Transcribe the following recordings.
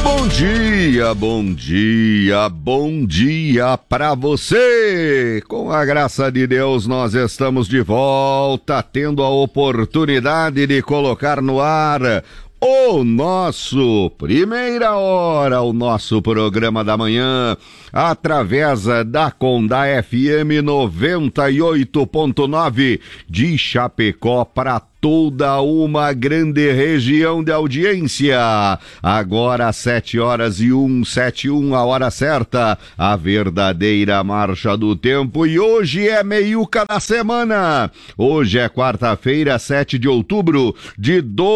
Bom dia, bom dia pra você! Com a graça de Deus, nós estamos de volta, tendo a oportunidade de colocar no ar o nosso Primeira Hora, o nosso programa da manhã, através da Conda FM 98.9 de Chapecó para toda uma grande região de audiência. Agora 7h01, a hora certa, a verdadeira marcha do tempo, e hoje é meiuca da semana. Hoje é quarta-feira, 7 de outubro de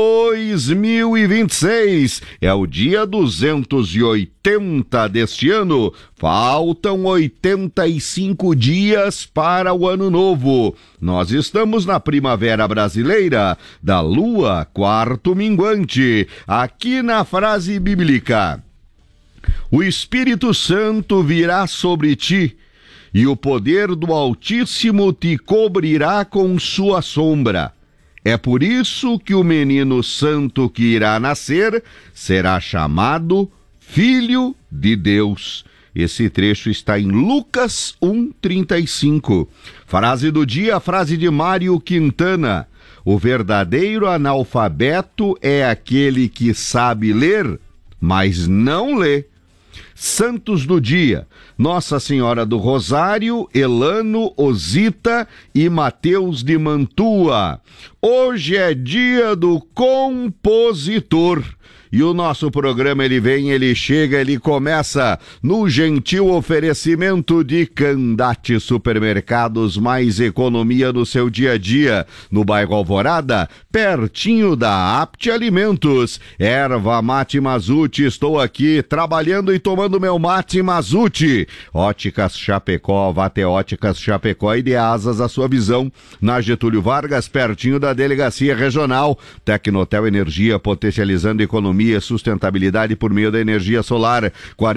2026. É o dia 280 deste ano. Faltam 85 dias para o ano novo. Nós estamos na primavera brasileira, da lua, quarto minguante. Aqui na frase bíblica: o Espírito Santo virá sobre ti, e o poder do Altíssimo te cobrirá com sua sombra. É por isso que o menino santo que irá nascer será chamado Filho de Deus. Esse trecho está em Lucas 1:35. Frase do dia, frase de Mário Quintana: o verdadeiro analfabeto é aquele que sabe ler, mas não lê. Santos do dia: Nossa Senhora do Rosário, Elano, Osita e Mateus de Mantua. Hoje é dia do compositor. E o nosso programa, ele vem, ele chega, ele começa no gentil oferecimento de Candate Supermercados, mais economia no seu dia a dia. No bairro Alvorada, pertinho da Apte Alimentos. Erva Mate Mazute, estou aqui trabalhando e tomando meu mate Mazute. Óticas Chapecó, Vate Óticas Chapecó e de Asas a sua visão. Na Getúlio Vargas, pertinho da Delegacia Regional. Tecnotel Energia, potencializando economia e sustentabilidade por meio da energia solar.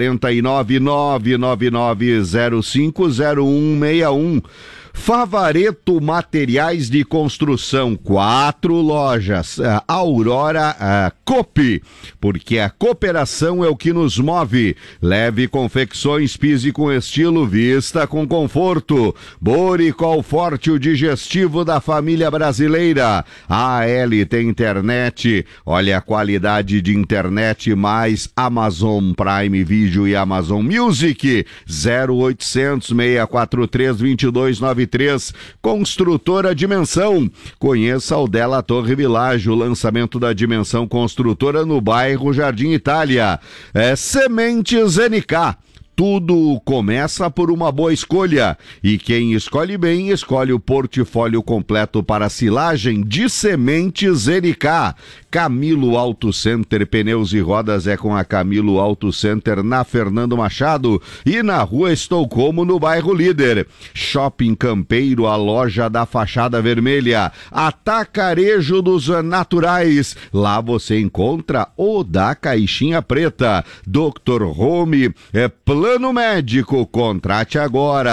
49999050161. Favareto Materiais de Construção, 4 lojas. Aurora Coop, porque a cooperação é o que nos move. Leve confecções, pise com estilo, vista com conforto. Boricol Forte, o digestivo da família brasileira. ALT Internet, olha a qualidade de internet mais Amazon Prime Video e Amazon Music. 0800 643 2293. Construtora Dimensão. Conheça o Della Torre Village, o lançamento da Dimensão Construtora no bairro Jardim Itália. Sementes NK. Tudo começa por uma boa escolha, e quem escolhe bem, escolhe o portfólio completo para silagem de sementes NK. Camilo Auto Center, pneus e rodas é com a Camilo Auto Center na Fernando Machado e na Rua Estocolmo, no bairro Líder. Shopping Campeiro, a loja da fachada vermelha. Atacarejo dos Naturais, lá você encontra o da caixinha preta. Dr. Home, Plano Médico, contrate agora,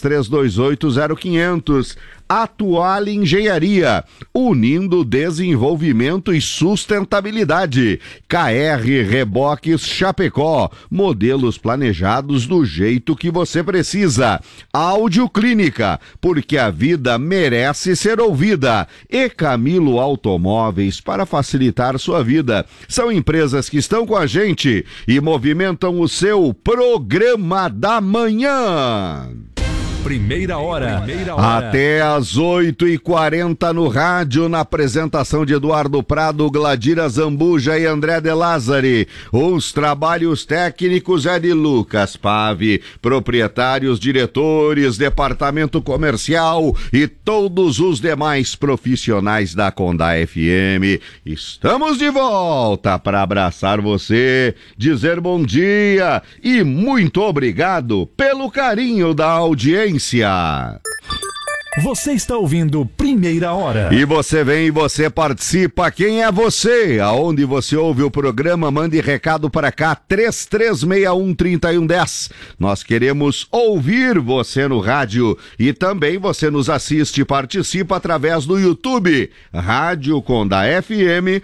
33280500. Atual Engenharia, unindo desenvolvimento e sustentabilidade. KR Reboques Chapecó, modelos planejados do jeito que você precisa. Áudio Clínica, porque a vida merece ser ouvida. E Camilo Automóveis, para facilitar sua vida. São empresas que estão com a gente e movimentam o seu programa da manhã. Primeira hora. Até às 8h40 no rádio, na apresentação de Eduardo Prado, Gladira Zambuja e André De Lázari. Os trabalhos técnicos é de Lucas Pave, proprietários, diretores, departamento comercial e todos os demais profissionais da Conda FM. Estamos de volta para abraçar você, dizer bom dia e muito obrigado pelo carinho da audiência. Você está ouvindo Primeira Hora. E você vem e você participa. Quem é você? Aonde você ouve o programa? Mande recado para cá, 3361-3110. Nós queremos ouvir você no rádio e também você nos assiste e participa através do YouTube. Rádio Condá FM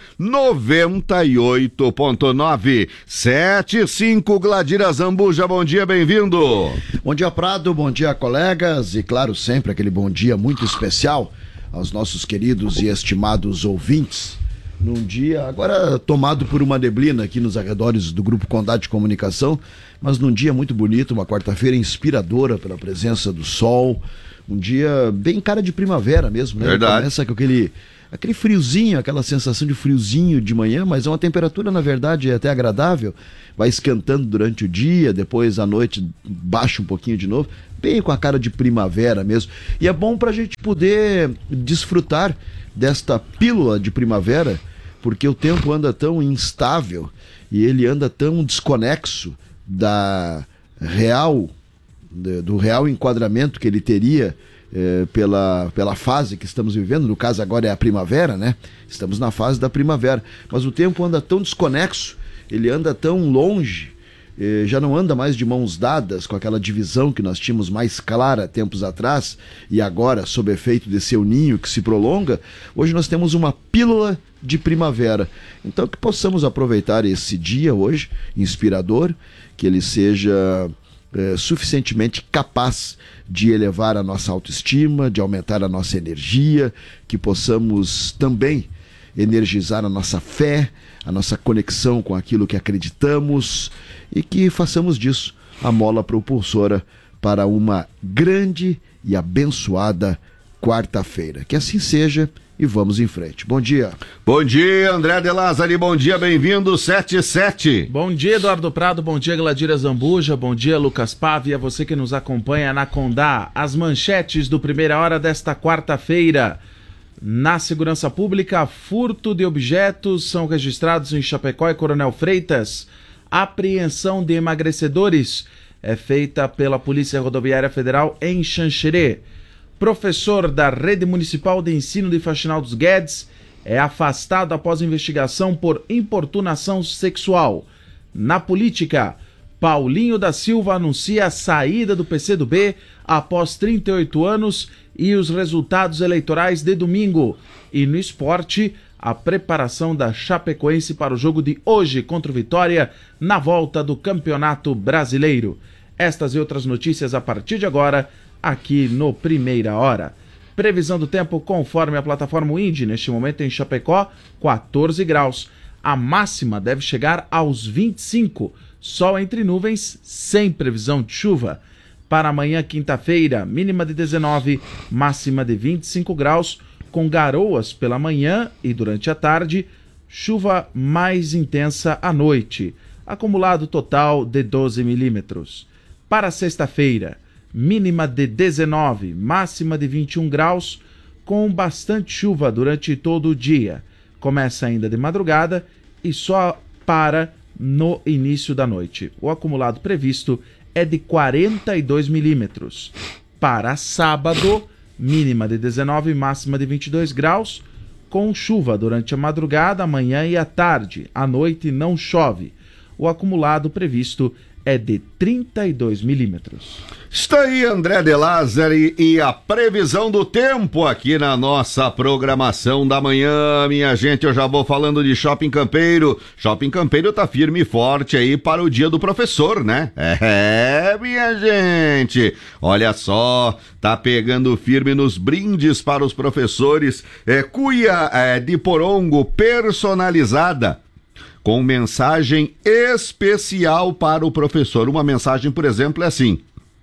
98.9. 75 Gladira Zambuja, bom dia, bem-vindo. Bom dia, Prado, bom dia, colegas, e claro, sempre aquele bom dia muito especial aos nossos queridos e estimados ouvintes. Num dia agora tomado por uma neblina aqui nos arredores do Grupo Condá de Comunicação, mas num dia muito bonito, uma quarta-feira inspiradora pela presença do sol, um dia bem cara de primavera mesmo, né? Verdade. Começa com aquele friozinho, aquela sensação de friozinho de manhã, mas é uma temperatura, na verdade, até agradável. Vai esquentando durante o dia, depois à noite baixa um pouquinho de novo, bem com a cara de primavera mesmo. E é bom pra gente poder desfrutar desta pílula de primavera, porque o tempo anda tão instável e ele anda tão desconexo do real enquadramento que ele teria pela fase que estamos vivendo. No caso agora é a primavera, né? Estamos na fase da primavera, mas o tempo anda tão desconexo, ele anda tão longe, já não anda mais de mãos dadas com aquela divisão que nós tínhamos mais clara tempos atrás, e agora, sob efeito desse El Niño que se prolonga, hoje nós temos uma pílula de primavera. Então que possamos aproveitar esse dia hoje, inspirador, que ele seja suficientemente capaz de elevar a nossa autoestima, de aumentar a nossa energia, que possamos também energizar a nossa fé, a nossa conexão com aquilo que acreditamos e que façamos disso a mola propulsora para uma grande e abençoada quarta-feira. Que assim seja e vamos em frente. Bom dia. Bom dia, André de Lázari, bom dia, bem-vindo, 77. Bom dia, Eduardo Prado, bom dia, Gladira Zambuja, bom dia, Lucas Pávia, você que nos acompanha na Condá. As manchetes do Primeira Hora desta quarta-feira. Na segurança pública, furto de objetos são registrados em Chapecó e Coronel Freitas. Apreensão de emagrecedores é feita pela Polícia Rodoviária Federal em Xanxerê. Professor da Rede Municipal de Ensino de Faxinal dos Guedes é afastado após investigação por importunação sexual. Na política, Paulinho da Silva anuncia a saída do PCdoB após 38 anos e os resultados eleitorais de domingo. E no esporte, a preparação da Chapecoense para o jogo de hoje contra o Vitória na volta do Campeonato Brasileiro. Estas e outras notícias a partir de agora, aqui no Primeira Hora. Previsão do tempo conforme a plataforma Windy, neste momento em Chapecó, 14 graus. A máxima deve chegar aos 25, sol entre nuvens, sem previsão de chuva. Para amanhã, quinta-feira, mínima de 19, máxima de 25 graus, com garoas pela manhã e durante a tarde, chuva mais intensa à noite. Acumulado total de 12 milímetros. Para sexta-feira, mínima de 19, máxima de 21 graus, com bastante chuva durante todo o dia. Começa ainda de madrugada e só para no início da noite. O acumulado previsto é de 42 milímetros. Para sábado, mínima de 19, máxima de 22 graus, com chuva durante a madrugada, amanhã e à tarde. À noite não chove. O acumulado previsto é de 32 milímetros. Está aí André de Lázari e a previsão do tempo aqui na nossa programação da manhã, minha gente. Eu já vou falando de Shopping Campeiro. Shopping Campeiro tá firme e forte aí para o dia do professor, né? Minha gente, olha só, tá pegando firme nos brindes para os professores. Cuia de porongo personalizada, com mensagem especial para o professor. Uma mensagem, por exemplo, é assim: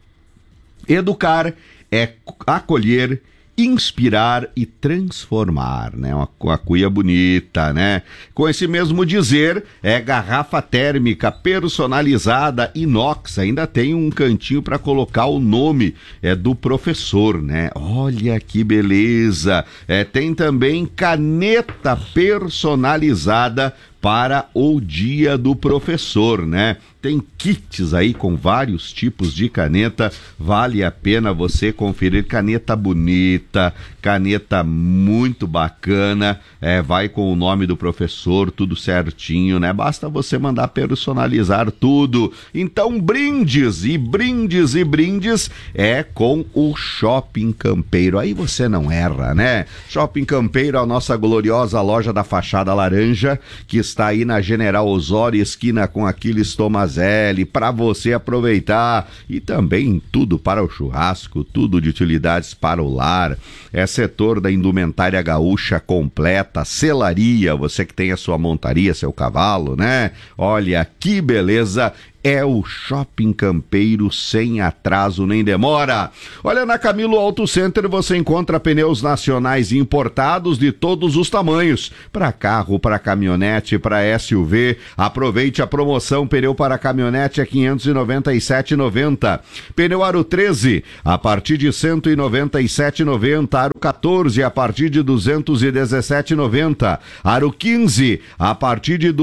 educar é acolher, inspirar e transformar, né? Uma cuia bonita, né? Com esse mesmo dizer, é garrafa térmica personalizada inox, ainda tem um cantinho para colocar o nome do professor, né? Olha que beleza! Tem também caneta personalizada para o Dia do Professor, né? Tem kits aí com vários tipos de caneta, vale a pena você conferir. Caneta bonita, caneta muito bacana, vai com o nome do professor, tudo certinho, né? Basta você mandar personalizar tudo. Então, brindes e brindes e brindes é com o Shopping Campeiro. Aí você não erra, né? Shopping Campeiro, a nossa gloriosa loja da fachada laranja, que está aí na General Osório, esquina com Aquiles Tomazelli, para você aproveitar. E também tudo para o churrasco, tudo de utilidades para o lar. É setor da indumentária gaúcha completa, selaria, você que tem a sua montaria, seu cavalo, né? Olha que beleza! É o Shopping Campeiro, sem atraso nem demora. Olha, na Camilo Auto Center você encontra pneus nacionais importados de todos os tamanhos, para carro, para caminhonete, para SUV. Aproveite a promoção, pneu para caminhonete é R$ 597,90. Pneu Aro 13 a partir de R$ 197,90. Aro 14 a partir de R$ 217,90. Aro 15 a partir de R$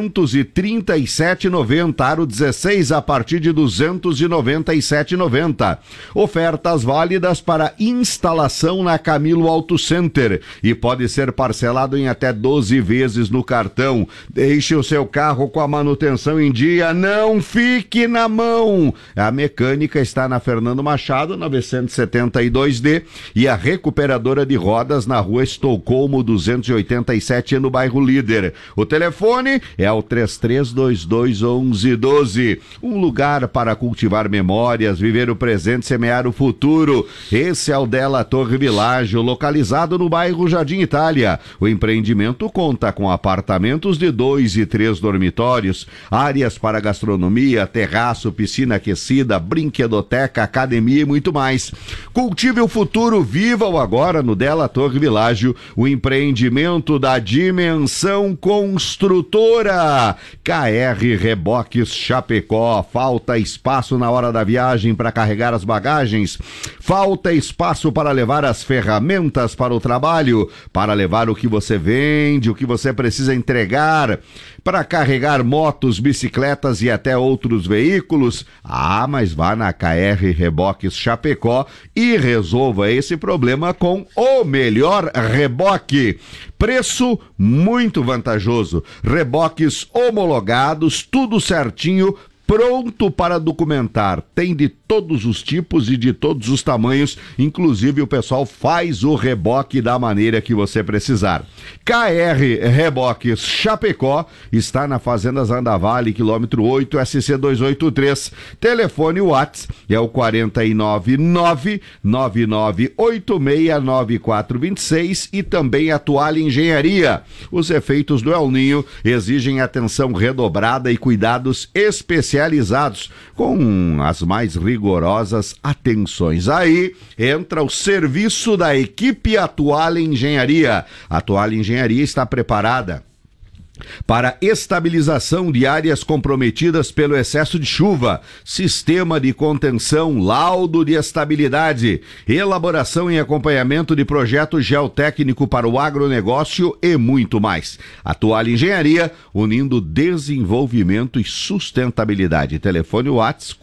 237,90. Aro 16 a partir de R$ 297,90. Ofertas válidas para instalação na Camilo Auto Center e pode ser parcelado em até 12 vezes no cartão. Deixe o seu carro com a manutenção em dia, não fique na mão. A mecânica está na Fernando Machado, 972D, e a recuperadora de rodas na Rua Estocolmo 287, no bairro Líder. O telefone é o 33221112. Um lugar para cultivar memórias, viver o presente, semear o futuro. Esse é o Della Torre Világio, localizado no bairro Jardim Itália. O empreendimento conta com apartamentos de 2 e 3 dormitórios, áreas para gastronomia, terraço, piscina aquecida, brinquedoteca, academia e muito mais. Cultive o futuro, viva o agora no Della Torre Világio, o empreendimento da Dimensão Construtora. KR Reboques Chapecó. Falta espaço na hora da viagem para carregar as bagagens? Falta espaço para levar as ferramentas para o trabalho? Para levar o que você vende, o que você precisa entregar? Para carregar motos, bicicletas e até outros veículos? Ah, mas vá na KR Reboques Chapecó e resolva esse problema com o melhor reboque. Preço muito vantajoso. Reboques homologados, tudo certinho, pronto para documentar. Tem de todos os tipos e de todos os tamanhos, inclusive o pessoal faz o reboque da maneira que você precisar. KR Reboques Chapecó está na Fazenda Zandavale, quilômetro 8, SC 283. Telefone WhatsApp é o 499-9986-9426 e também a Toalha Engenharia. Os efeitos do El Ninho exigem atenção redobrada e cuidados especializados com as mais rigorosas atenções. Aí entra o serviço da equipe A Toalha Engenharia. A Toalha Engenharia está preparada para estabilização de áreas comprometidas pelo excesso de chuva, sistema de contenção, laudo de estabilidade, elaboração e acompanhamento de projeto geotécnico para o agronegócio e muito mais. A Toalha Engenharia, unindo desenvolvimento e sustentabilidade. Telefone WhatsApp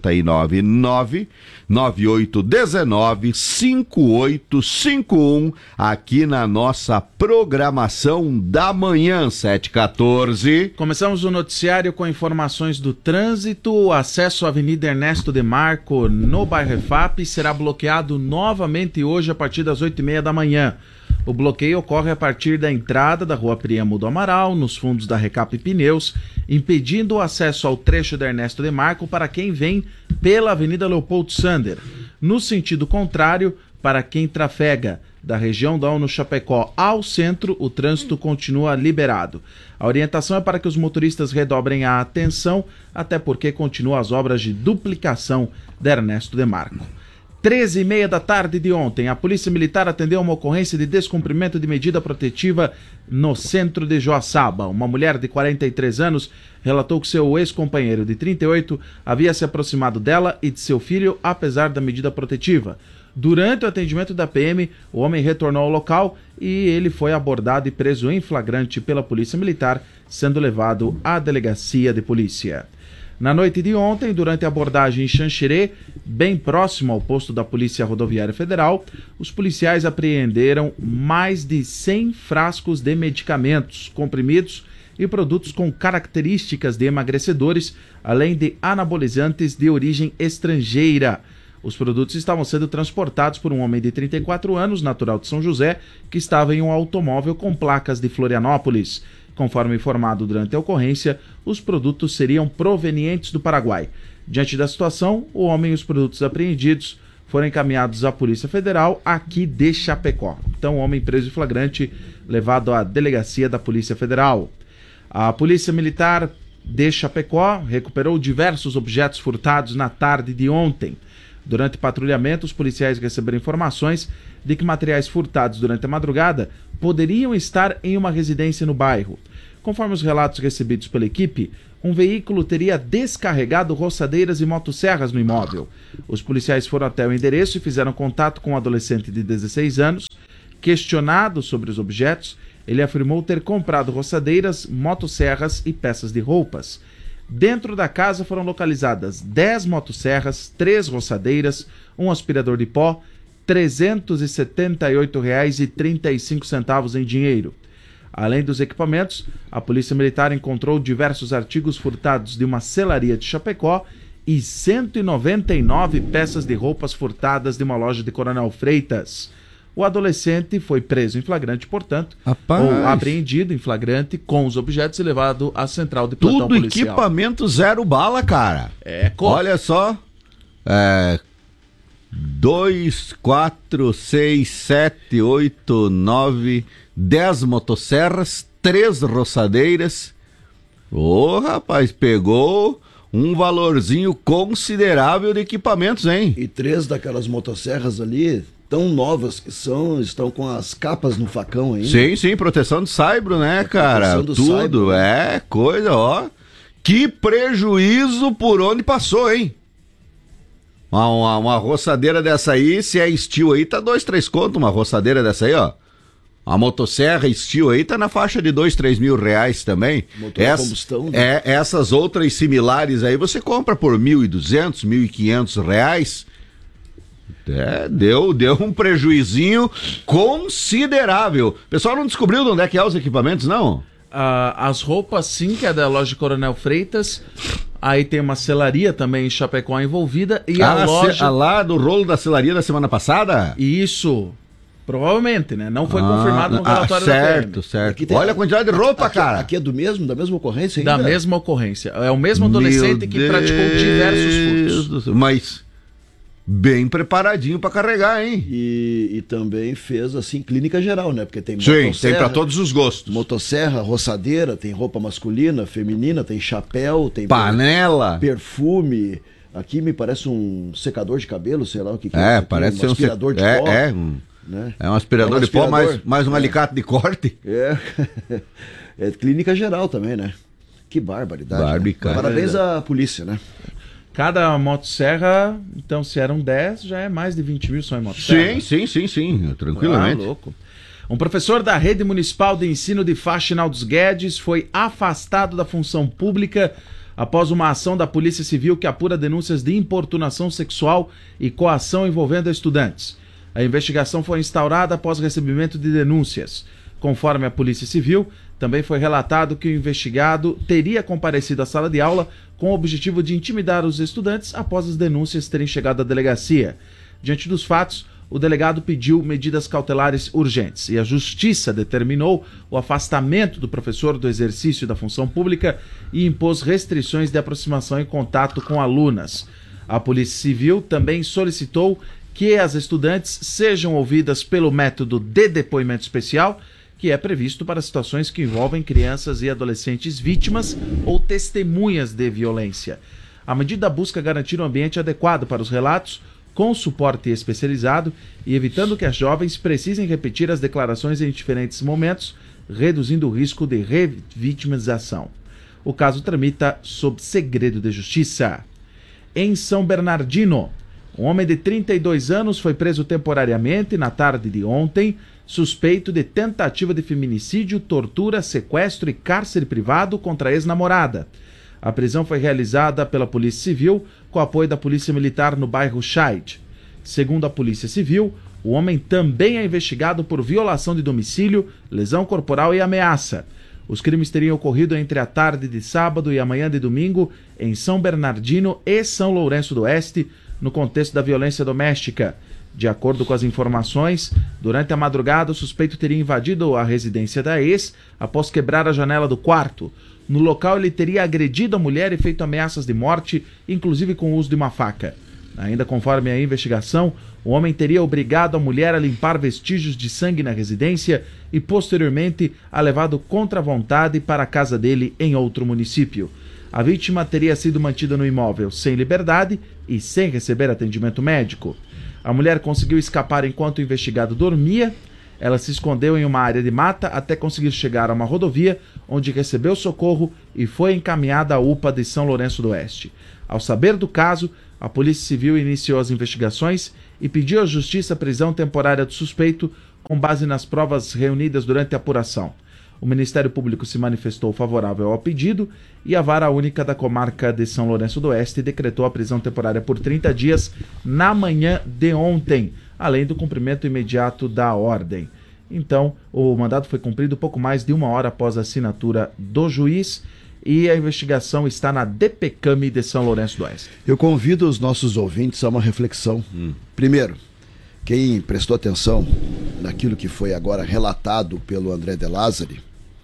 499-9819-5851, aqui na nossa programação da manhã, 7h14. Começamos o noticiário com informações do trânsito. O acesso à Avenida Ernesto de Marco, no bairro EFAP, será bloqueado novamente hoje a partir das 8h30 da manhã. O bloqueio ocorre a partir da entrada da Rua Priamo do Amaral, nos fundos da Recap Pneus, impedindo o acesso ao trecho da Ernesto de Marco para quem vem pela Avenida Leopoldo Sander. No sentido contrário, para quem trafega da região da ONU Chapecó ao centro, o trânsito continua liberado. A orientação é para que os motoristas redobrem a atenção, até porque continuam as obras de duplicação da Ernesto de Marco. 13h30 da tarde de ontem, a Polícia Militar atendeu uma ocorrência de descumprimento de medida protetiva no centro de Joaçaba. Uma mulher de 43 anos relatou que seu ex-companheiro de 38 havia se aproximado dela e de seu filho, apesar da medida protetiva. Durante o atendimento da PM, o homem retornou ao local e ele foi abordado e preso em flagrante pela Polícia Militar, sendo levado à delegacia de polícia. Na noite de ontem, durante a abordagem em Xanxerê, bem próximo ao posto da Polícia Rodoviária Federal, os policiais apreenderam mais de 100 frascos de medicamentos, comprimidos e produtos com características de emagrecedores, além de anabolizantes de origem estrangeira. Os produtos estavam sendo transportados por um homem de 34 anos, natural de São José, que estava em um automóvel com placas de Florianópolis. Conforme informado durante a ocorrência, os produtos seriam provenientes do Paraguai. Diante da situação, o homem e os produtos apreendidos foram encaminhados à Polícia Federal aqui de Chapecó. Então, o homem preso em flagrante, levado à delegacia da Polícia Federal. A Polícia Militar de Chapecó recuperou diversos objetos furtados na tarde de ontem. Durante o patrulhamento, os policiais receberam informações de que materiais furtados durante a madrugada poderiam estar em uma residência no bairro. Conforme os relatos recebidos pela equipe, um veículo teria descarregado roçadeiras e motosserras no imóvel. Os policiais foram até o endereço e fizeram contato com um adolescente de 16 anos. Questionado sobre os objetos, ele afirmou ter comprado roçadeiras, motosserras e peças de roupas. Dentro da casa foram localizadas 10 motosserras, 3 roçadeiras, um aspirador de pó, R$ 378,35 em dinheiro. Além dos equipamentos, a Polícia Militar encontrou diversos artigos furtados de uma selaria de Chapecó e 199 peças de roupas furtadas de uma loja de Coronel Freitas. O adolescente foi preso em flagrante, portanto, ou apreendido em flagrante com os objetos e levado à central de plantão Tudo policial. equipamento zero bala, cara. Olha só. 2, 4, 6, 7, 8, 9, 10 motosserras, 3 roçadeiras. Ô, rapaz, pegou um valorzinho considerável de equipamentos, hein? E 3 daquelas motosserras ali, tão novas que são, estão com as capas no facão ainda. Sim, sim, proteção do saibro, né, cara? do Tudo, saibro, né? Coisa, ó. Que prejuízo por onde passou, hein? Uma roçadeira dessa aí, se é steel aí, tá 2, 3 conto, uma roçadeira dessa aí, ó. A motosserra steel aí tá na faixa de 2, 3 mil reais também. Motor a combustão, né? Essas outras similares aí você compra por 1.200, 1.500 reais. Deu um prejuizinho considerável. O pessoal não descobriu de onde é que é os equipamentos, não? As roupas, sim, que é da loja de Coronel Freitas. Aí tem uma selaria também em Chapecó envolvida. E a loja... lá do rolo da selaria da semana passada? Isso. Provavelmente, né? Não foi confirmado no relatório da PM. Certo. Olha a quantidade de roupa, cara. Aqui é da mesma ocorrência ainda? Da mesma ocorrência. É o mesmo adolescente que praticou diversos furtos. Mas bem preparadinho pra carregar, hein? E também fez, assim, clínica geral, né? Porque tem sim, tem pra todos os gostos. Motosserra, roçadeira, tem roupa masculina, feminina, tem chapéu, tem panela, perfume. Aqui me parece um secador de cabelo, sei lá o que é. Parece ser um aspirador de pó. Né? É um aspirador de pó, mais um alicate de corte. É clínica geral também, né? Que barbaridade. Né? Parabéns à polícia, né? Cada motosserra, então se eram 10, já é mais de 20 mil só em motosserra. Sim, tranquilamente. Louco. Um professor da Rede Municipal de Ensino de Faxinal dos Guedes foi afastado da função pública após uma ação da Polícia Civil que apura denúncias de importunação sexual e coação envolvendo estudantes. A investigação foi instaurada após recebimento de denúncias. Conforme a Polícia Civil, também foi relatado que o investigado teria comparecido à sala de aula com o objetivo de intimidar os estudantes após as denúncias terem chegado à delegacia. Diante dos fatos, o delegado pediu medidas cautelares urgentes e a Justiça determinou o afastamento do professor do exercício da função pública e impôs restrições de aproximação e contato com alunas. A Polícia Civil também solicitou que as estudantes sejam ouvidas pelo método de depoimento especial, que é previsto para situações que envolvem crianças e adolescentes vítimas ou testemunhas de violência. A medida busca garantir um ambiente adequado para os relatos, com suporte especializado e evitando que as jovens precisem repetir as declarações em diferentes momentos, reduzindo o risco de revitimização. O caso tramita sob segredo de justiça. Em São Bernardino, Um homem de 32 anos foi preso temporariamente na tarde de ontem, suspeito de tentativa de feminicídio, tortura, sequestro e cárcere privado contra a ex-namorada. A prisão foi realizada pela Polícia Civil com apoio da Polícia Militar no bairro Scheid. Segundo a Polícia Civil, o homem também é investigado por violação de domicílio, lesão corporal e ameaça. Os crimes teriam ocorrido entre a tarde de sábado e a manhã de domingo em São Bernardino e São Lourenço do Oeste, no contexto da violência doméstica. De acordo com as informações, durante a madrugada o suspeito teria invadido a residência da ex após quebrar a janela do quarto. No local ele teria agredido a mulher e feito ameaças de morte, inclusive com o uso de uma faca. Ainda conforme a investigação, o homem teria obrigado a mulher a limpar vestígios de sangue na residência e posteriormente a levado contra a vontade para a casa dele em outro município. A vítima teria sido mantida no imóvel sem liberdade e sem receber atendimento médico. A mulher conseguiu escapar enquanto o investigado dormia. Ela se escondeu em uma área de mata até conseguir chegar a uma rodovia, onde recebeu socorro e foi encaminhada à UPA de São Lourenço do Oeste. Ao saber do caso, a Polícia Civil iniciou as investigações e pediu à Justiça a prisão temporária do suspeito com base nas provas reunidas durante a apuração. O Ministério Público se manifestou favorável ao pedido e a Vara Única da Comarca de São Lourenço do Oeste decretou a prisão temporária por 30 dias na manhã de ontem, além do cumprimento imediato da ordem. Então, o mandado foi cumprido pouco mais de 1 hora após a assinatura do juiz e a investigação está na DPCAM de São Lourenço do Oeste. Eu convido os nossos ouvintes a uma reflexão. Primeiro, quem prestou atenção naquilo que foi agora relatado pelo André De Lázari,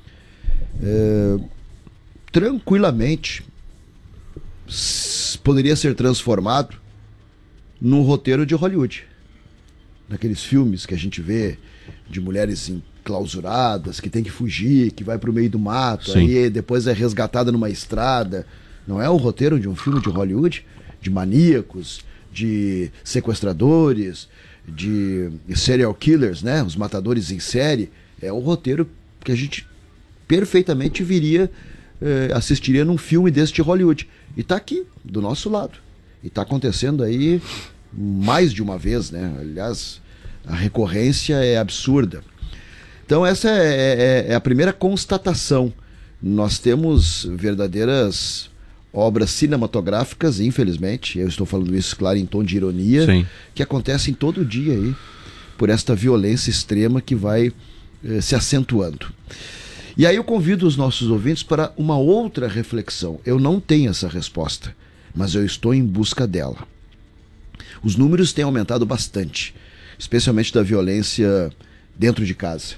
tranquilamente poderia ser transformado num roteiro de Hollywood. Naqueles filmes que a gente vê de mulheres enclausuradas, que tem que fugir, que vai pro meio do mato, Sim. aí depois é resgatada numa estrada. Não é o roteiro de um filme de Hollywood? De maníacos, de sequestradores, de serial killers, né? Os matadores em série. É o roteiro que a gente perfeitamente assistiria num filme desse de Hollywood. E tá aqui, do nosso lado. E tá acontecendo aí mais de uma vez, né? Aliás, a recorrência é absurda. Então essa é a primeira constatação. Nós temos verdadeiras obras cinematográficas, infelizmente, eu estou falando isso, claro, em tom de ironia, Sim. que acontecem todo dia aí, por esta violência extrema que vai se acentuando. E aí eu convido os nossos ouvintes para uma outra reflexão. Eu não tenho essa resposta, mas eu estou em busca dela. Os números têm aumentado bastante, especialmente da violência dentro de casa.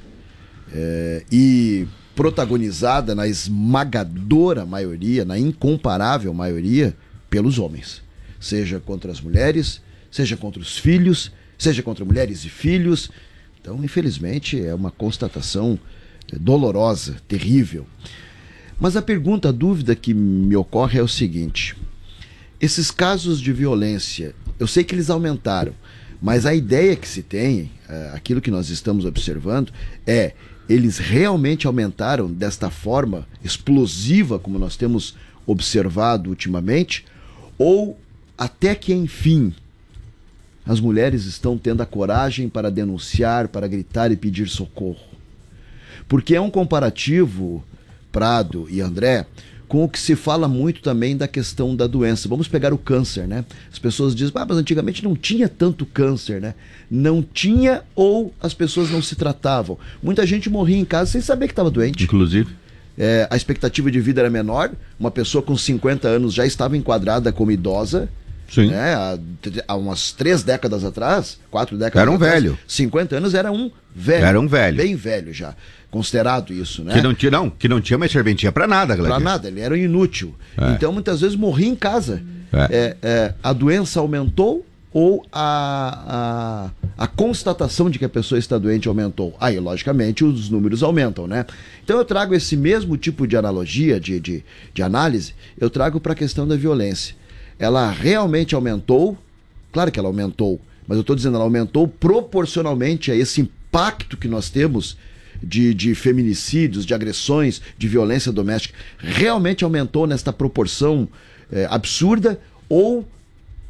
E protagonizada na esmagadora maioria, na incomparável maioria, pelos homens. Seja contra as mulheres, seja contra os filhos, seja contra mulheres e filhos. Então, infelizmente, é uma constatação dolorosa, terrível. Mas a dúvida que me ocorre é o seguinte: esses casos de violência, eu sei que eles aumentaram, mas a ideia que se tem, aquilo que nós estamos observando, eles realmente aumentaram desta forma explosiva, como nós temos observado ultimamente, ou até que, enfim, as mulheres estão tendo a coragem para denunciar, para gritar e pedir socorro? Porque é um comparativo, Prado e André, com o que se fala muito também da questão da doença. Vamos pegar o câncer, né? As pessoas dizem, mas antigamente não tinha tanto câncer, né? Não tinha, ou as pessoas não se tratavam. Muita gente morria em casa sem saber que estava doente. Inclusive. A expectativa de vida era menor. Uma pessoa com 50 anos já estava enquadrada como idosa. Sim. Né? Há umas 3 décadas atrás, 4 décadas Era um atrás, velho. 50 anos era um velho. Era um velho. Bem velho já. Considerado isso, né? Que não tinha mais serventia pra nada, galera. Pra nada, ele era inútil. Então, muitas vezes, morria em casa. A doença aumentou ou a constatação de que a pessoa está doente aumentou? Aí, logicamente, os números aumentam, né? Então, eu trago esse mesmo tipo de analogia, de análise, eu trago para a questão da violência. Ela realmente aumentou? Claro que ela aumentou, mas eu estou dizendo, ela aumentou proporcionalmente a esse impacto que nós temos de feminicídios, de agressões, de violência doméstica. Realmente aumentou nesta proporção absurda, ou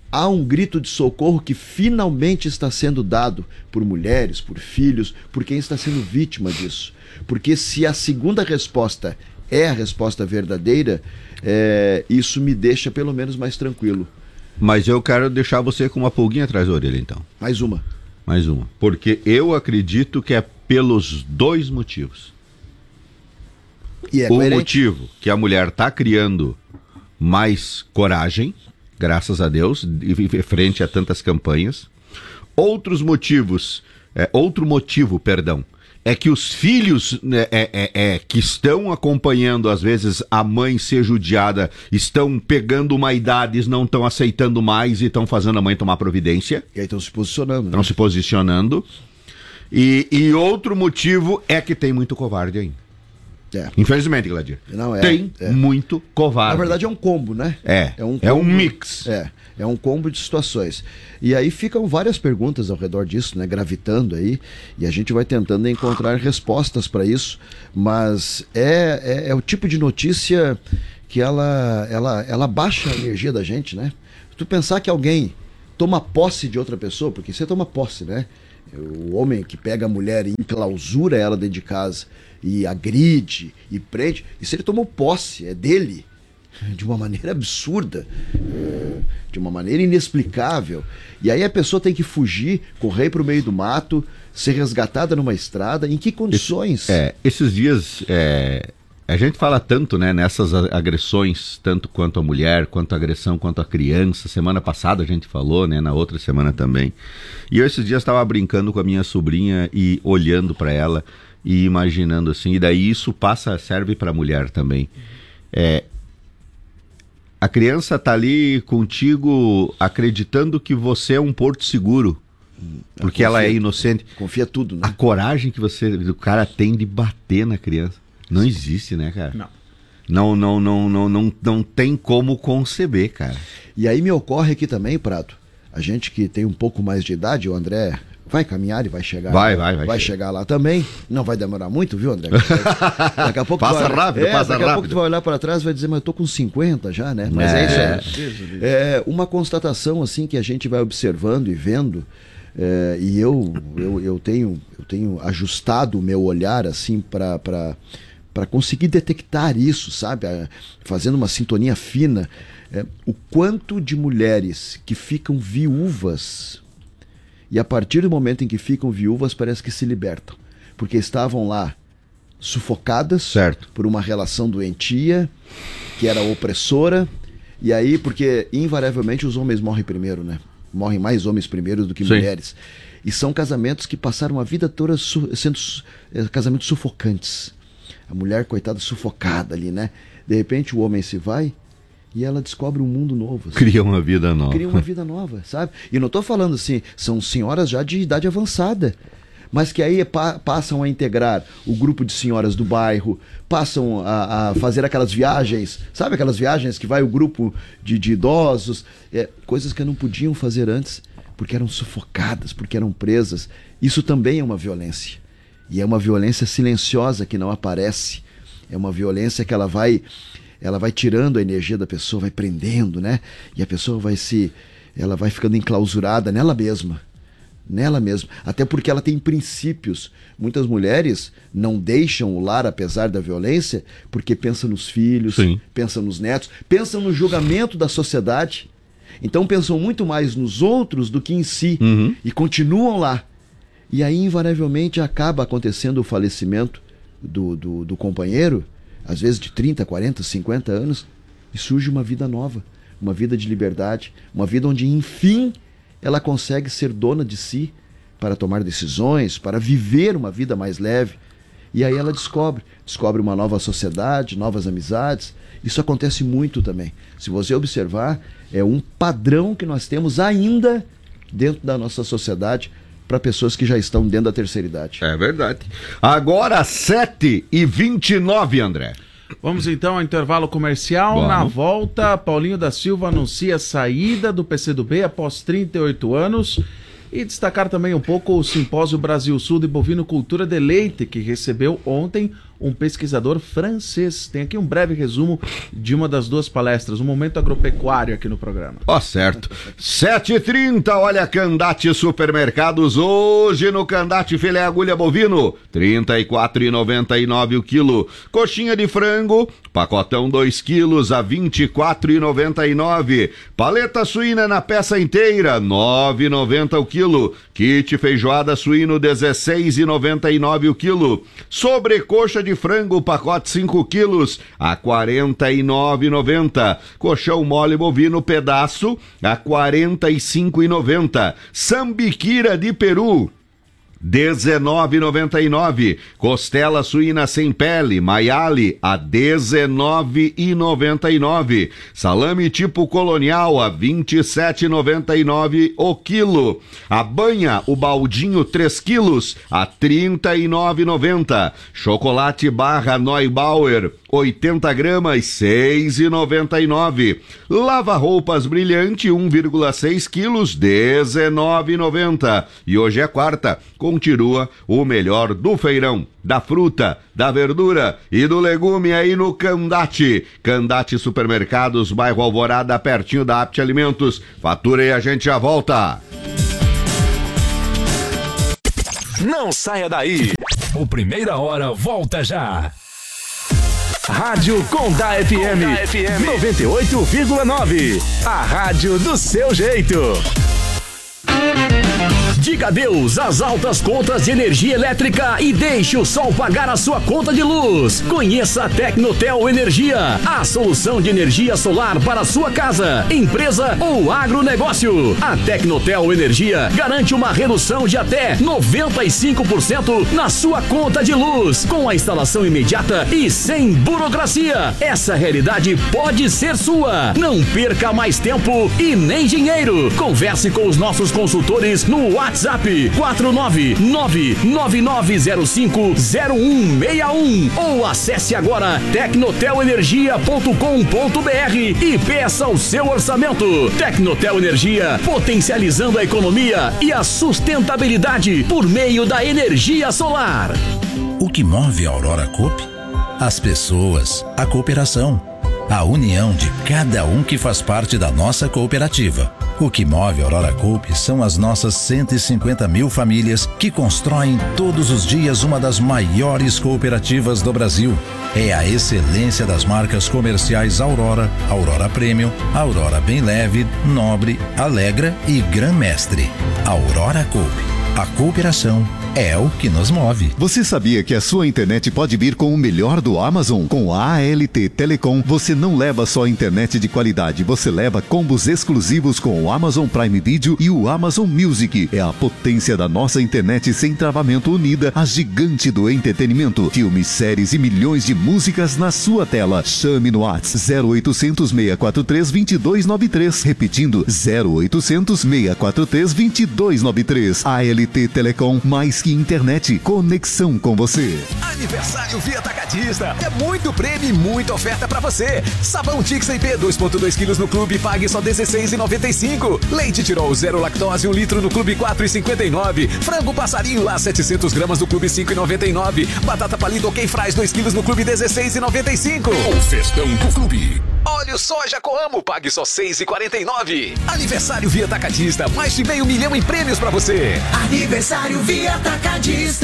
há um grito de socorro que finalmente está sendo dado por mulheres, por filhos, por quem está sendo vítima disso. Porque se a segunda resposta é a resposta verdadeira, isso me deixa pelo menos mais tranquilo. Mas eu quero deixar você com uma pulguinha atrás da orelha, então. Mais uma. Mais uma. Porque eu acredito que é pelos dois motivos. E é o coerente. motivo que a mulher está criando mais coragem, graças a Deus, frente a tantas campanhas. Outro motivo, é que os filhos que estão acompanhando, às vezes, a mãe ser judiada, estão pegando uma idade, não estão aceitando mais e estão fazendo a mãe tomar providência. E aí estão se posicionando. Estão se posicionando. E outro motivo é que tem muito covarde ainda. Infelizmente, Gladir. Tem muito covarde. Na verdade é um combo, né? É um mix. É um combo de situações. E aí ficam várias perguntas ao redor disso, né? Gravitando aí. E a gente vai tentando encontrar respostas para isso. Mas é o tipo de notícia que ela baixa a energia da gente, né? Tu pensar que alguém toma posse de outra pessoa, porque você toma posse, né? O homem que pega a mulher e enclausura ela dentro de casa e agride e prende, isso ele tomou posse, é dele, de uma maneira absurda, de uma maneira inexplicável. E aí a pessoa tem que fugir, correr para o meio do mato, ser resgatada numa estrada, em que condições? Esses dias a gente fala tanto, né, nessas agressões, tanto quanto a mulher, quanto a agressão, quanto a criança. Semana passada a gente falou, né, na outra semana também. E eu esses dias estava brincando com a minha sobrinha e olhando para ela e imaginando assim, e daí isso serve para a mulher também. A criança tá ali contigo acreditando que você é um porto seguro, porque ela é inocente. Confia tudo, né? A coragem que o cara tem de bater na criança não existe, né, cara? Não tem como conceber, cara. E aí me ocorre aqui também, Prado, a gente que tem um pouco mais de idade, o André vai caminhar e vai chegar. Vai chegar lá também. Não vai demorar muito, viu, André? Daqui a pouco passa rápido. Daqui a pouco tu vai olhar para trás e vai dizer, mas eu tô com 50 já, né? Mas é isso aí. É uma constatação assim que a gente vai observando e vendo. E eu tenho ajustado o meu olhar assim para conseguir detectar isso, sabe? Fazendo uma sintonia fina. O quanto de mulheres que ficam viúvas e a partir do momento em que ficam viúvas parece que se libertam, porque estavam lá sufocadas por uma relação doentia que era opressora, e aí porque invariavelmente os homens morrem primeiro, né? Morrem mais homens primeiro do que mulheres, e são casamentos que passaram a vida toda sendo casamentos sufocantes, a mulher coitada sufocada ali, né? De repente o homem se vai e ela descobre um mundo novo. Assim. Cria uma vida nova, sabe? E não estou falando assim, são senhoras já de idade avançada, mas que aí passam a integrar o grupo de senhoras do bairro, passam a fazer aquelas viagens, sabe aquelas viagens que vai o grupo de idosos, coisas que não podiam fazer antes, porque eram sufocadas, porque eram presas. Isso também é uma violência. E é uma violência silenciosa que não aparece. É uma violência que ela vai tirando a energia da pessoa, vai prendendo, né? E a pessoa ela vai ficando enclausurada nela mesma. Até porque ela tem princípios. Muitas mulheres não deixam o lar apesar da violência porque pensam nos filhos, pensam nos netos, pensam no julgamento da sociedade. Então pensam muito mais nos outros do que em si. E continuam lá. E aí invariavelmente acaba acontecendo o falecimento do companheiro, às vezes de 30, 40, 50 anos, e surge uma vida nova, uma vida de liberdade, uma vida onde, enfim, ela consegue ser dona de si para tomar decisões, para viver uma vida mais leve. E aí ela descobre uma nova sociedade, novas amizades. Isso acontece muito também. Se você observar, é um padrão que nós temos ainda dentro da nossa sociedade para pessoas que já estão dentro da terceira idade. É verdade. Agora 7h29, André. Vamos então ao intervalo comercial. Vamos. Na volta, Paulinho da Silva anuncia a saída do PCdoB após 38 anos. E destacar também um pouco o Simpósio Brasil Sul de Bovinocultura de Leite, que recebeu ontem um pesquisador francês. Tem aqui um breve resumo de uma das duas palestras, um momento agropecuário aqui no programa. Ó, certo. 7h30, olha, Candate Supermercados, hoje no Candate filé agulha bovino, R$ 34,99 o quilo. Coxinha de frango, pacotão 2 quilos a R$ 24,99. Paleta suína na peça inteira, R$ 9,90 o quilo. Kit feijoada suíno, R$ 16,99 o quilo. Sobrecoxa de frango, pacote 5 quilos, a R$ 49,90. Colchão mole bovino, pedaço, a R$ 45,90. Sambiquira de peru, R$19,99. Costela suína sem pele, maiale, a R$19,99. Salame tipo colonial, a R$27,99 o quilo. A banha, o baldinho 3 quilos, a R$39,90. Chocolate barra Neubauer, 80 gramas, R$6,99. Lava roupas brilhante, 1,6 quilos, R$19,90. E hoje é quarta, continua o melhor do feirão, da fruta, da verdura e do legume aí no Candate. Candate Supermercados, bairro Alvorada, pertinho da Apte Alimentos. Fatura e a gente já volta. Não saia daí. O Primeira Hora volta já. Rádio Condá FM 98,9. A rádio do seu jeito. Diga adeus às altas contas de energia elétrica e deixe o sol pagar a sua conta de luz. Conheça a Tecnotel Energia, a solução de energia solar para a sua casa, empresa ou agronegócio. A Tecnotel Energia garante uma redução de até 95% na sua conta de luz, com a instalação imediata e sem burocracia. Essa realidade pode ser sua. Não perca mais tempo e nem dinheiro. Converse com os nossos consultores no WhatsApp 49999050161 ou acesse agora tecnotelenergia.com.br e peça o seu orçamento. Tecnotel Energia, potencializando a economia e a sustentabilidade por meio da energia solar. O que move a Aurora Coop? As pessoas, a cooperação, a união de cada um que faz parte da nossa cooperativa. O que move a Aurora Coop são as nossas 150 mil famílias que constroem todos os dias uma das maiores cooperativas do Brasil. É a excelência das marcas comerciais Aurora, Aurora Premium, Aurora Bem Leve, Nobre, Alegra e Gran Mestre. Aurora Coop. A cooperação é o que nos move. Você sabia que a sua internet pode vir com o melhor do Amazon? Com a ALT Telecom, você não leva só internet de qualidade, você leva combos exclusivos com o Amazon Prime Video e o Amazon Music. É a potência da nossa internet sem travamento unida à gigante do entretenimento. Filmes, séries e milhões de músicas na sua tela. Chame no WhatsApp 0800 643 2293. Repetindo, 0800 643 2293. ALT Telecom, mais que internet, conexão com você. Aniversário Via Atacadista. É muito prêmio e muita oferta pra você. Sabão Tix IP 2,2 quilos no Clube, pague só R$16,95. Leite Tirol 0 lactose 1 litro no Clube, R$4,59. Frango Passarinho lá 700 gramas no Clube, R$5,99. Batata Palito OK Fries 2 quilos no Clube, R$16,95. O festão do Clube. Óleo soja Coamo, pague só R$6,49. Aniversário Via Atacadista, mais de 500 mil em prêmios pra você. Aniversário Via Atacadista.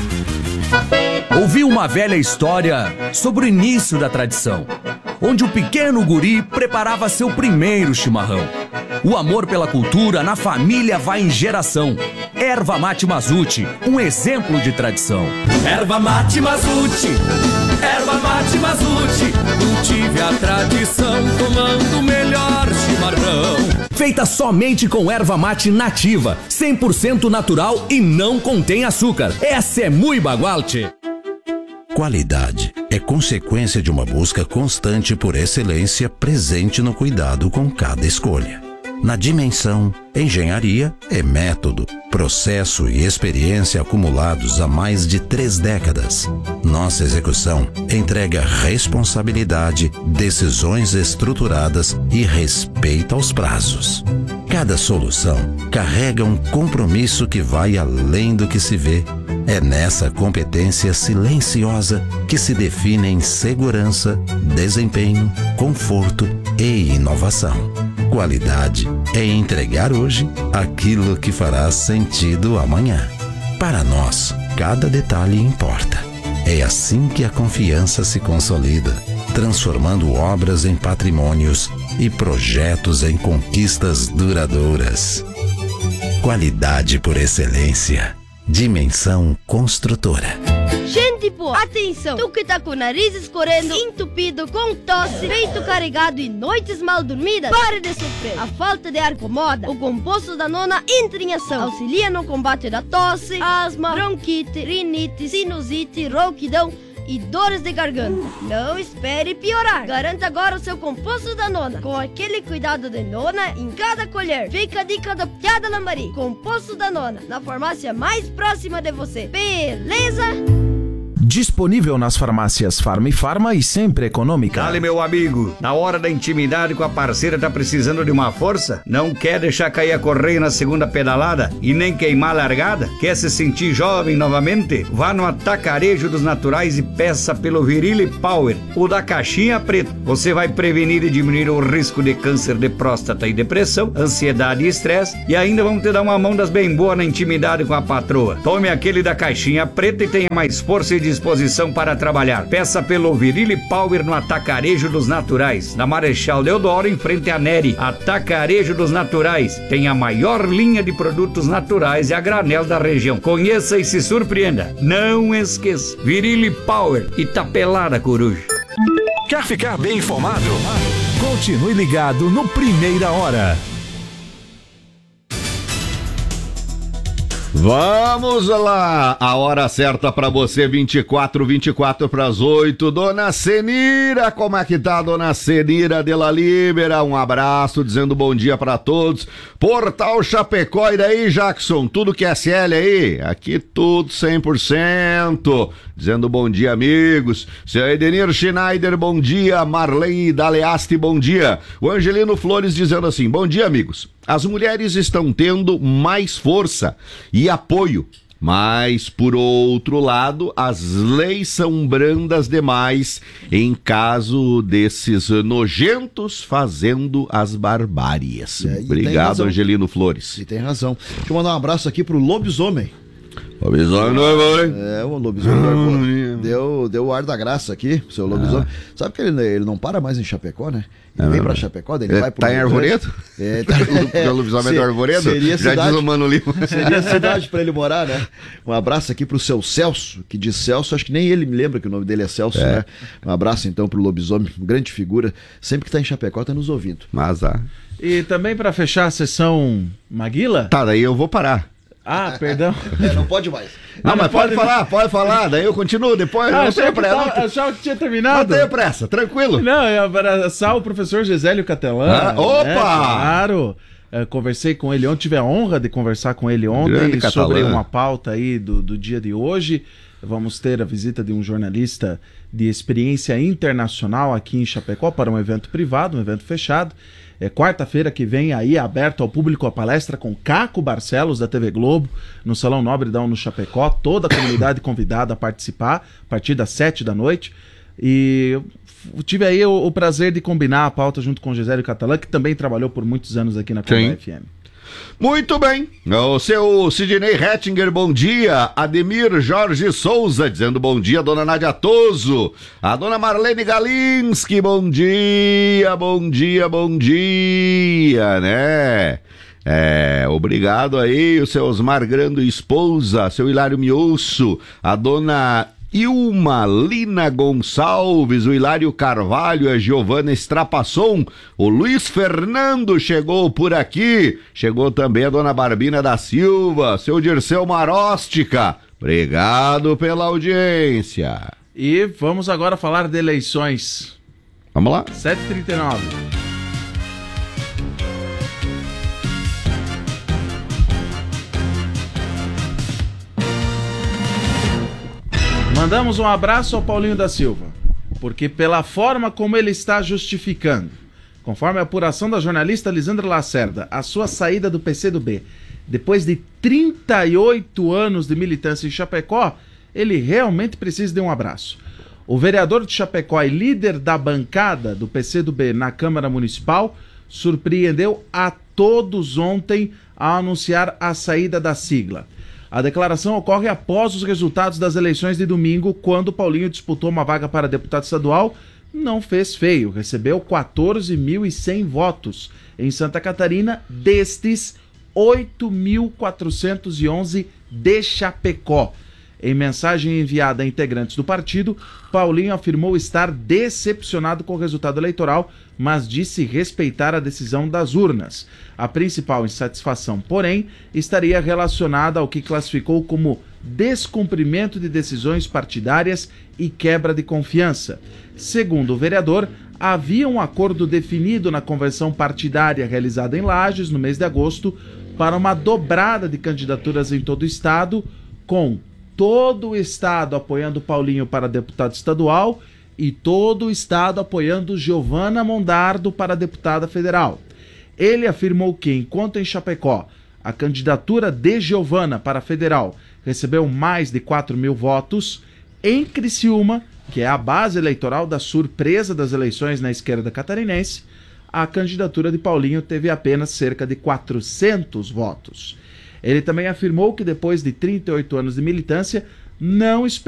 Ouvi uma velha história sobre o início da tradição, onde o pequeno guri preparava seu primeiro chimarrão. O amor pela cultura na família vai em geração. Erva Mate Mazuti, um exemplo de tradição. Erva Mate Mazuti, Erva Mate Mazuti, cultive a tradição tomando o melhor chimarrão. Feita somente com erva mate nativa, 100% natural e não contém açúcar. Essa é muito bagualte. Qualidade é consequência de uma busca constante por excelência presente no cuidado com cada escolha. Na dimensão, engenharia é método, processo e experiência acumulados há mais de 3 décadas. Nossa execução entrega responsabilidade, decisões estruturadas e respeito aos prazos. Cada solução carrega um compromisso que vai além do que se vê. É nessa competência silenciosa que se definem segurança, desempenho, conforto e inovação. Qualidade é entregar hoje aquilo que fará sentido amanhã. Para nós, cada detalhe importa. É assim que a confiança se consolida, transformando obras em patrimônios e projetos em conquistas duradouras. Qualidade por excelência. Dimensão Construtora. Gente boa, atenção! Tu que tá com o nariz escorrendo, entupido, com tosse, peito carregado e noites mal dormidas, pare de sofrer. A falta de ar incomoda. O composto da Nona entra em ação. Auxilia no combate da tosse, asma, bronquite, rinite, sinusite, rouquidão e dores de garganta. Não espere piorar. Garanta agora o seu composto da Nona, com aquele cuidado de Nona em cada colher. Fica a dica da Piada Lambari. Composto da Nona, na farmácia mais próxima de você. Beleza? Disponível nas farmácias Farma e Farma e sempre econômica. Dale, meu amigo, na hora da intimidade com a parceira tá precisando de uma força? Não quer deixar cair a correia na segunda pedalada e nem queimar a largada? Quer se sentir jovem novamente? Vá no Atacarejo dos Naturais e peça pelo Virile Power, o da caixinha preta. Você vai prevenir e diminuir o risco de câncer de próstata e depressão, ansiedade e estresse, e ainda vamos te dar uma mão das bem boas na intimidade com a patroa. Tome aquele da caixinha preta e tenha mais força e disposição para trabalhar. Peça pelo Virile Power no Atacarejo dos Naturais, na Marechal Deodoro, em frente à Neri. Atacarejo dos Naturais tem a maior linha de produtos naturais e a granel da região. Conheça e se surpreenda. Não esqueça, Virile Power, Itapelada, Coruja. Quer ficar bem informado? Continue ligado no Primeira Hora. Vamos lá, a hora certa pra você, 24 para as 8. Dona Senira, como é que tá, Dona Senira de La Libera? Um abraço, dizendo bom dia pra todos. Portal Chapecó, e daí, Jackson? Tudo que é SL aí? Aqui tudo 100%. Dizendo bom dia, amigos. Seu Edenir Schneider, bom dia. Marlene Daleasti, bom dia. O Angelino Flores dizendo assim, bom dia, amigos. As mulheres estão tendo mais força e apoio, mas, por outro lado, as leis são brandas demais em caso desses nojentos fazendo as barbáries. Obrigado, Angelino Flores. E tem razão. Deixa eu mandar um abraço aqui pro Lobisomem. Lobisomem não hein? É, o Lobisomem deu o ar da graça aqui, seu Lobisomem. Sabe que ele não para mais em Chapecó, né? Ele vem pra Chapecó, daí ele vai pro... Tá em Arvoredo? O Lobisomem é do Arvoredo? Seria já cidade, diz o Mano Lima. Seria a cidade pra ele morar, né? Um abraço aqui pro seu Celso, que diz Celso, acho que nem ele me lembra que o nome dele é Celso, né? Um abraço então pro Lobisomem, grande figura, sempre que tá em Chapecó tá nos ouvindo. Mas E também pra fechar a sessão Maguila? Tá, daí eu vou parar. Ah, perdão. Não pode mais. Não, mas pode falar, daí eu continuo depois. Não tenho pressa. Achava que tinha terminado. Não tenho pressa, tranquilo. Não, eu abraçar o professor Gisélio Catelan. Opa! Claro. Conversei com ele ontem, tive a honra de conversar com ele ontem sobre uma pauta aí do dia de hoje. Vamos ter a visita de um jornalista de experiência internacional aqui em Chapecó para um evento privado, um evento fechado. Quarta-feira que vem aí aberto ao público a palestra com Caco Barcelos da TV Globo no Salão Nobre da ONU Chapecó, toda a comunidade convidada a participar a partir das 7 da noite. E eu tive aí o prazer de combinar a pauta junto com o Gisélio Catalã, que também trabalhou por muitos anos aqui na Condá FM. Muito bem, o seu Sidney Hettinger, bom dia. Ademir Jorge Souza dizendo bom dia, dona Nádia Toso. A dona Marlene Galinski, bom dia, né? Obrigado aí, o seu Osmar Grando esposa, seu Hilário Miúço, a dona Ilma Lina Gonçalves, o Hilário Carvalho, a Giovana Estrapasson, o Luiz Fernando chegou por aqui, chegou também a dona Barbina da Silva, seu Dirceu Maróstica, obrigado pela audiência. E vamos agora falar de eleições. Vamos lá. 7h39. Mandamos um abraço ao Paulinho da Silva, porque pela forma como ele está justificando Conforme a apuração da jornalista Lisandra Lacerda, a sua saída do PCdoB, depois de 38 anos de militância em Chapecó, ele realmente precisa de um abraço. O vereador de Chapecó e líder da bancada do PCdoB na Câmara Municipal surpreendeu a todos ontem ao anunciar a saída da sigla. A declaração ocorre após os resultados das eleições de domingo, quando Paulinho disputou uma vaga para deputado estadual. Não fez feio, recebeu 14.100 votos em Santa Catarina, destes 8.411 de Chapecó. Em mensagem enviada a integrantes do partido, Paulinho afirmou estar decepcionado com o resultado eleitoral, mas disse respeitar a decisão das urnas. A principal insatisfação, porém, estaria relacionada ao que classificou como descumprimento de decisões partidárias e quebra de confiança. Segundo o vereador, havia um acordo definido na convenção partidária realizada em Lages no mês de agosto para uma dobrada de candidaturas em todo o estado, com todo o estado apoiando Paulinho para deputado estadual e todo o estado apoiando Giovana Mondardo para deputada federal. Ele afirmou que, enquanto em Chapecó a candidatura de Giovana para federal recebeu mais de 4.000 votos, em Criciúma, que é a base eleitoral da surpresa das eleições na esquerda catarinense, a candidatura de Paulinho teve apenas cerca de 400 votos. Ele também afirmou que depois de 38 anos de militância, não esperava